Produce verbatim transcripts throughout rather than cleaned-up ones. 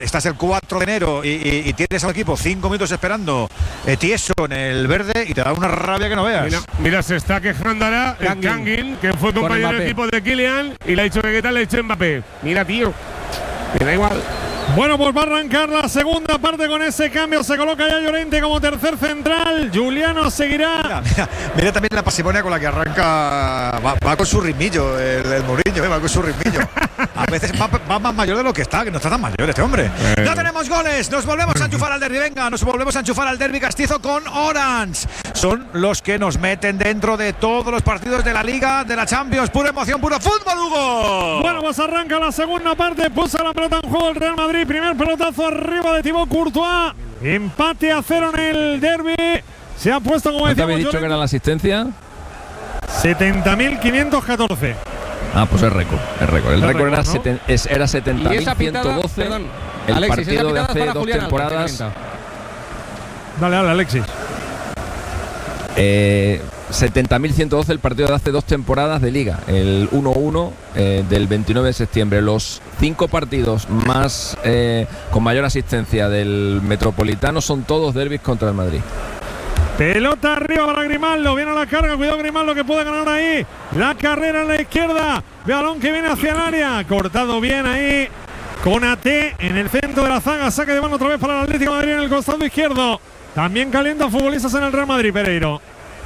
estás el cuatro de enero y, y, y tienes al equipo cinco minutos esperando eh, tieso en el verde y te da una rabia que no veas. Mira, mira se está quejando ahora el Kangin, que fue compañero del equipo de Kylian, y le ha dicho que qué tal, le ha dicho Mbappé. Mira, tío, me da igual. Bueno, pues va a arrancar la segunda parte con ese cambio. Se coloca ya Llorente como tercer central. Juliano seguirá. Mira, mira, mira también la pasimonia con la que arranca. Va, va con su ritmillo, el, el Mourinho, ¿eh? Va con su ritmillo. A veces va, va más mayor de lo que está, que no está tan mayor este hombre. Eh. ¡Ya tenemos goles! Nos volvemos a enchufar al derbi. Venga, nos volvemos a enchufar al derbi castizo con Orange. Son los que nos meten dentro de todos los partidos de la Liga, de la Champions. Pura emoción, puro fútbol, Hugo. Bueno, pues arranca la segunda parte. Puso la pelota en juego el Real Madrid. Primer pelotazo arriba de Thibaut Courtois. Empate a cero en el derbi. Se ha puesto, como decíamos, ¿te habéis dicho que era la asistencia? setenta mil quinientos catorce. Ah, pues es récord. Es récord. El récord era, ¿no? era setenta mil ciento doce. El Alexis, partido de hace dos Julián temporadas. Dale, dale, Alexis. Eh, setenta mil ciento doce el partido de hace dos temporadas de Liga, el uno uno eh, del veintinueve de septiembre. Los cinco partidos más eh, con mayor asistencia del Metropolitano son todos derbis contra el Madrid. Pelota arriba para Grimaldo, viene a la carga, cuidado Grimaldo que puede ganar ahí. La carrera en la izquierda, balón que viene hacia el área, cortado bien ahí. Konaté en el centro de la zaga, saque de mano otra vez para el Atlético de Madrid en el costado izquierdo. También calienta futbolistas en el Real Madrid, Pereiro.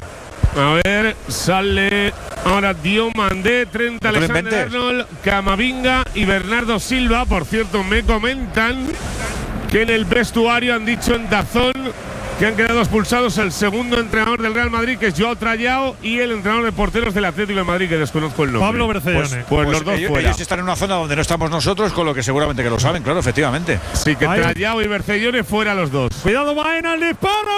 A ver, sale ahora Diomandé, Trent Alexander-Arnold, Camavinga y Bernardo Silva. Por cierto, me comentan que en el vestuario han dicho en Dazón que han quedado expulsados el segundo entrenador del Real Madrid, que es Joao Trallao, y el entrenador de porteros del Atlético de Madrid, que desconozco el nombre. Pablo Bercellone. Pues, pues, pues los dos ellos, fuera. Ellos están en una zona donde no estamos nosotros, con lo que seguramente que lo saben, claro, efectivamente. Sí, que Trallao y Bercellone fuera los dos. Cuidado, Baena, el disparo,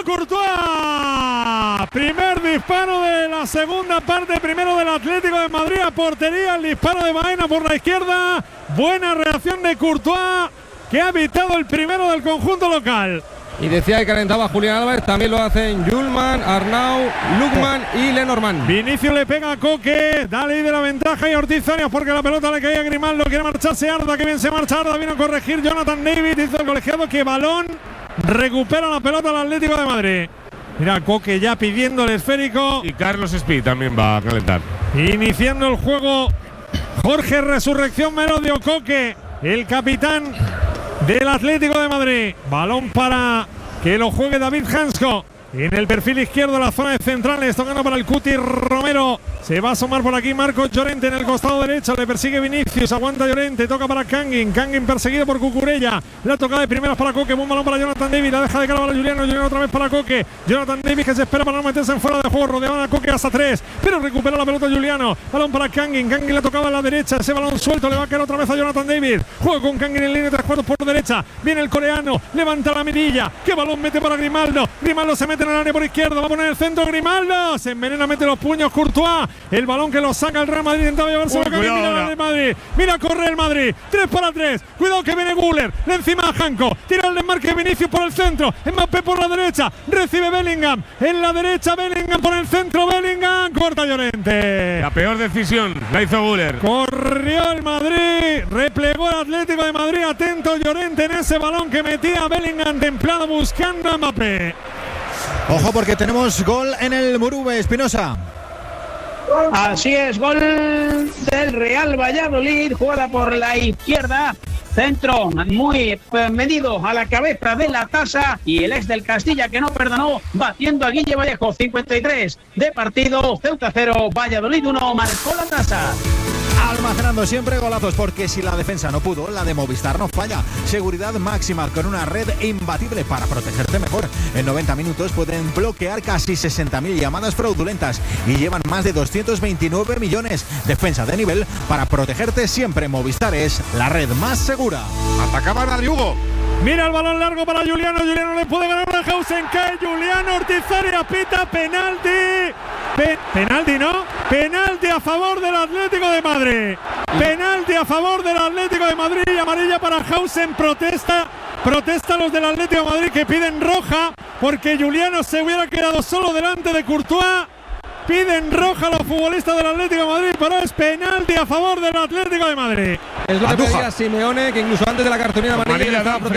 Courtois. Primer disparo de la segunda parte, primero del Atlético de Madrid a portería, el disparo de Baena por la izquierda. Buena reacción de Courtois, que ha evitado el primero del conjunto local. Y decía que calentaba Julián Álvarez, también lo hacen Julman, Arnau, Lukman y Lenormand. Vinicio le pega a Coque, da ley de la ventaja y Ortiz Arias porque la pelota le caía a Grimaldo, quiere marcharse Arda, que bien se marcha Arda, vino a corregir Jonathan David, hizo el colegiado que balón, recupera la pelota al Atlético de Madrid. Mira, Coque ya pidiendo el esférico. Y Carlos Speed también va a calentar. Iniciando el juego, Jorge Resurrección Merodio, Coque, el capitán del Atlético de Madrid. Balón para que lo juegue David Hansko. En el perfil izquierdo, la zona de centrales, tocando para el Cuti Romero. Se va a asomar por aquí Marcos Llorente en el costado derecho. Le persigue Vinicius, aguanta Llorente, toca para Kangin. Kangin perseguido por Cucurella. La toca de primeras para Coque, un balón para Jonathan David. La deja de cara para Juliano, Juliano otra vez para Coque. Jonathan David que se espera para no meterse en fuera de juego. Rodeaban a Coque hasta tres, pero recupera la pelota Juliano. Balón para Kangin, Kangin le tocaba a la derecha. Ese balón suelto le va a caer otra vez a Jonathan David. Juega con Kangin en línea de tres cuartos por derecha. Viene el coreano, levanta la mirilla. ¿Qué balón mete para Grimaldo? Grimaldo se mete en el área por izquierda. Va a poner el centro Grimaldo. Se envenena, mete los puños Courtois. El balón que lo saca el Real Madrid, intentaba llevarse la cabeza. Mira el Madrid, mira corre el Madrid, tres para tres, cuidado que viene Güler, de encima a Janko, tira el desmarque Vinicius por el centro, Mbappé por la derecha, recibe Bellingham, en la derecha Bellingham por el centro, Bellingham, corta Llorente. La peor decisión la hizo Güler. Corrió el Madrid, replegó el Atlético de Madrid, atento Llorente en ese balón que metía Bellingham templado buscando a Mbappé. Ojo porque tenemos gol en el Murube, Espinosa. Así es, gol del Real Valladolid, jugada por la izquierda, centro muy medido a la cabeza de la tasa y el ex del Castilla que no perdonó, batiendo a Guille Vallejo, cincuenta y tres de partido, Ceuta cero, Valladolid uno, marcó la tasa. Almacenando siempre golazos, porque si la defensa no pudo, la de Movistar no falla. Seguridad máxima con una red imbatible para protegerte mejor. En noventa minutos pueden bloquear casi sesenta mil llamadas fraudulentas y llevan más de doscientos veintinueve millones. Defensa de nivel para protegerte siempre. Movistar es la red más segura. Atacaba el Madrid, Hugo. Mira el balón largo para Juliano. Juliano le puede ganar a Hausen. Cae Juliano. Ortiz Arias pita penalti. Pe penalti, ¿no? Penalti a favor del Atlético de Madrid. Penalti a favor del Atlético de Madrid. Y amarilla para Hausen. Protesta. Protesta los del Atlético de Madrid que piden roja porque Juliano se hubiera quedado solo delante de Courtois. piden roja a los futbolistas del Atlético de Madrid, pero es penalti a favor del Atlético de Madrid. Es lo que Andújar. pedía Simeone, que incluso antes de la cartulina amarilla Amarilla le estaba dan